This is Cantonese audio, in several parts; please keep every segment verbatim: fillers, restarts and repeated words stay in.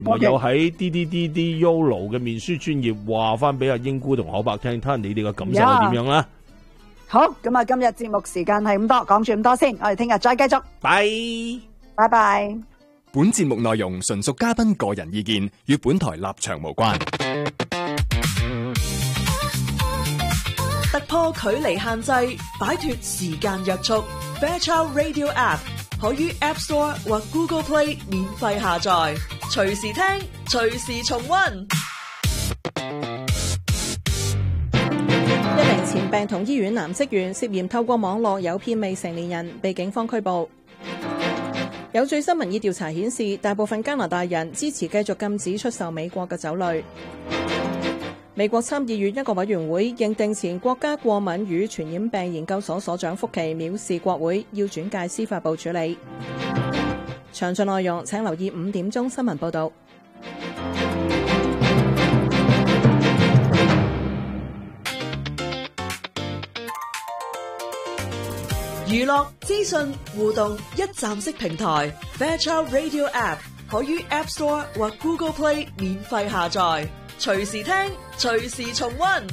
我有喺 D D D D Yolo 嘅面書專頁話翻俾阿英姑同可伯聽，睇下你哋嘅感受係點樣啦。 好，咁啊，今日節目時間係咁多，講住咁多先，我哋聽日再繼續。 拜拜拜。 本節目內容純屬嘉賓個人意見，與本台立場無關。 突破距離限制，擺脫時間約束。Fairchild Radio App 可於 App Store 或 Google Play 免費下載，隨時聽，隨時重溫。 一名前病童醫院男職員涉嫌透過網絡誘騙未成年人，被警方拘捕。有最新民意調查顯示，大部分加拿大人支持繼續禁止出售美國嘅酒類。美國參議院一個委員會認定前國家過敏與傳染病研究所所長福奇藐視國會，要轉介司法部處理。詳盡內容請留意五點鐘新聞報道。 娛樂資訊互動一站式平台 Fairchild Radio App 可於 App Store 或 Google Play 免費下載，隨時聽，隨時重溫。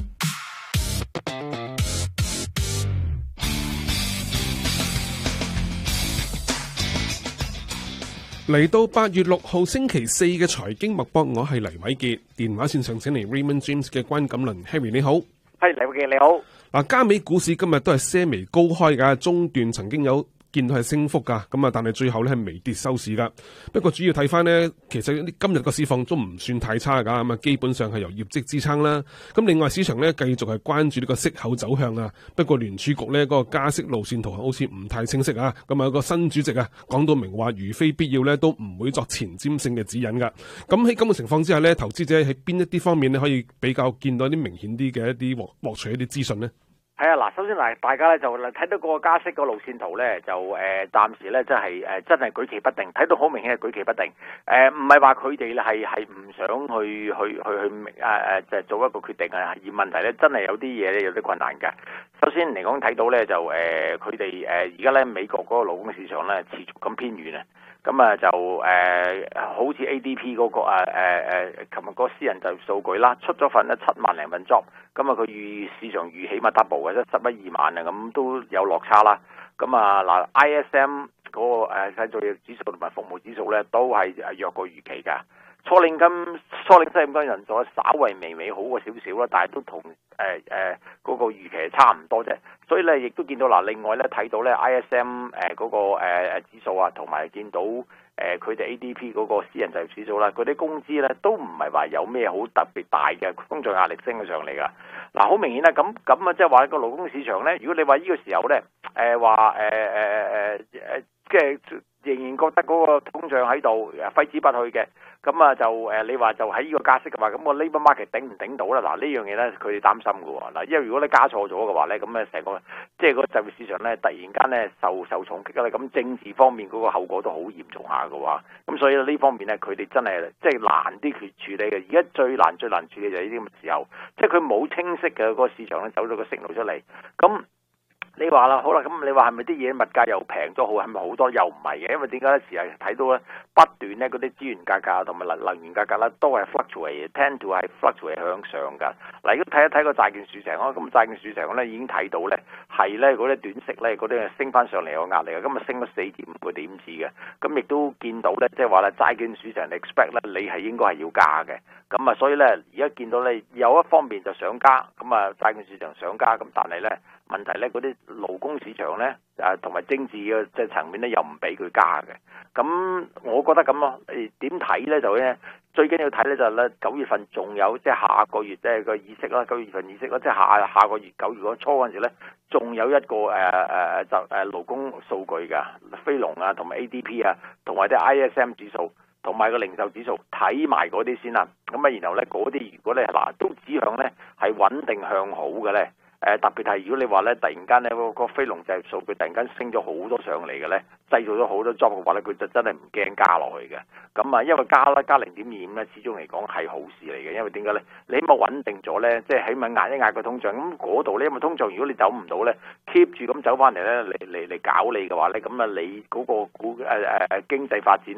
嚟到八月六號星期四嘅財經脈搏，我係黎偉傑，電話線上請嚟 Raymond James 嘅關錦麟 Harry， 你好。 係黎偉傑，你好。 嗱，加美股市今日都係些微高開㗎，中段曾經有見到係升幅㗎，咁啊，但係最後咧係微跌收市㗎。不過主要睇翻呢，其實今日個市況都唔算太差㗎，咁啊，基本上係由業績支撐啦。咁另外市場咧繼續係關注呢個息口走向啊。不過聯儲局咧嗰個加息路線圖好似唔太清晰啊。咁啊，有個新主席啊講到明話，如非必要咧都唔會作前瞻性嘅指引㗎。咁喺咁嘅情況之下咧，投資者喺邊一啲方面咧可以比較見到一啲明顯啲嘅一啲獲獲取一啲資訊呢？ 係啊，嗱，首先嗱，大家咧就睇到個加息個路線圖咧，就誒、呃、暫時咧真係誒真係舉棋不定，睇到好明顯係舉棋不定。誒唔係話佢哋咧係係唔想去去去去誒誒就做一個決定啊，而問題咧真係有啲嘢咧有啲困難嘅。首先嚟講睇到咧就誒佢哋誒而家咧美國嗰個勞工市場咧持續咁偏軟啊。咁啊就誒、呃、好似 A D P 嗰、那個啊誒誒，琴日嗰個私人就業數據啦，出咗份咧七萬零份 job，咁啊佢預市場預起碼 double 嘅，即係十一二萬啊，咁都有落差啦。咁啊嗱 I S M 嗰、那個誒製造業指數同埋服務指數咧都係弱過預期㗎。初領金初領失業金人數稍為微微好過少少啦，但係都同誒誒嗰個預期差唔多啫。所以咧，亦都見到嗱，另外咧睇到咧 I S M 誒、呃、嗰、那個誒誒、呃、指數啊，同埋見到誒佢哋 A D P 嗰個私人就業指數啦，嗰啲工資咧都唔係話有咩好特別大嘅通脹壓力升咗上嚟噶。嗱、呃，好明顯啦，咁咁啊，即係話個勞工市場咧，如果你話呢個時候咧，誒話誒誒誒誒誒，即係仍然覺得嗰個通脹喺度揮之不去嘅。咁啊就誒，你話就喺呢個加息嘅話，咁個 labour market 頂唔頂到啦？嗱，呢樣嘢咧，佢哋擔心嘅喎。嗱，因為如果你加錯咗嘅話咧，咁咧成個即係個就業市場咧，突然間咧受受重擊啦。咁政治方面嗰個後果都好嚴重下嘅話，咁所以呢方面咧，佢哋真係即係難啲去處理嘅。而家最難最難處理就係呢啲咁嘅時候，即係佢冇清晰嘅嗰個市場咧走咗個息路出嚟，咁。你話啦，好啦，咁你話係咪啲嘢物價又平咗好？係咪好多？又唔係嘅，因為點解咧？時係睇到咧不斷咧嗰啲資源價格同埋能能源價格咧都係 fluctuate，tend to 係 fluctuate 向上㗎。嗱，如果睇一睇個債券市場咯，咁債券市場咧已經睇到咧係咧嗰啲短息咧嗰啲升翻上嚟有壓力啊，今日升咗四點五個點子嘅，咁亦都見到咧即係話咧債券市場 expect 咧你係應該係要加嘅，咁啊所以咧而家見到咧有一方面就想加，咁啊債券市場想加，咁但係咧。問題咧，嗰啲勞工市場咧，啊同埋政治嘅即係層面咧，又唔俾佢加嘅。咁我覺得咁咯，誒點睇咧就咧，最緊要睇咧就係咧九月份仲有即係下個月即係個議息啦，九月份議息啦，即係下下個月九月嗰初嗰陣時咧，仲有一個誒誒就誒勞工數據㗎，非農啊同埋 A D P 啊，同埋啲 I S M 指數，同埋個零售指數睇埋嗰啲先啦。咁啊，然後咧嗰啲如果咧嗱都指向咧係穩定向好嘅咧。誒特別係如果你話咧，突然間咧嗰個非農就業數據突然間升咗好多上嚟嘅咧，製造咗好多 job 嘅話咧，佢就真係唔驚加落去嘅。咁啊，因為加啦加零點二五咧，始終嚟講係好事嚟嘅。因為點解咧？你起碼穩定咗咧，即係起碼壓一壓個通脹。咁嗰度咧，因為通脹如果你走唔到咧 ，keep 住咁走翻嚟咧，嚟嚟嚟搞你嘅話咧，咁啊你嗰個股誒誒誒經濟發展啊〜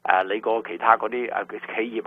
誒你個其他嗰啲誒企業